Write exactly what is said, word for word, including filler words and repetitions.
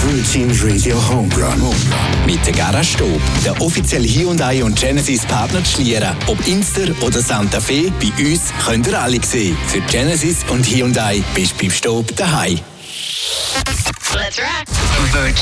Virgin Radio Homerun. Mit der Garage Stob, der offizielle Hyundai und Genesis Partner zu Schlieren. Ob Inster oder Santa Fe, bei uns könnt ihr alle sehen. Für Genesis und Hyundai bist du beim Stob daheim. Let's rock.